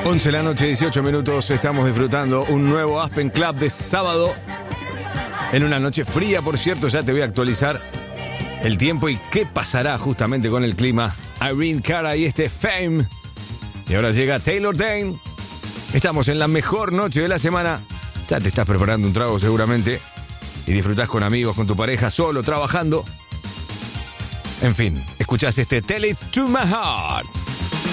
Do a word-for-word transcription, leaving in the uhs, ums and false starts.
once de la noche, dieciocho minutos, estamos disfrutando un nuevo Aspen Club de sábado. En una noche fría, por cierto, ya te voy a actualizar el tiempo y qué pasará justamente con el clima. Irene Cara y este Fame. Y ahora llega Taylor Dayne. Estamos en la mejor noche de la semana. Ya te estás preparando un trago seguramente. Y disfrutás con amigos, con tu pareja, solo, trabajando. En fin, escuchás este Tell It To My Heart.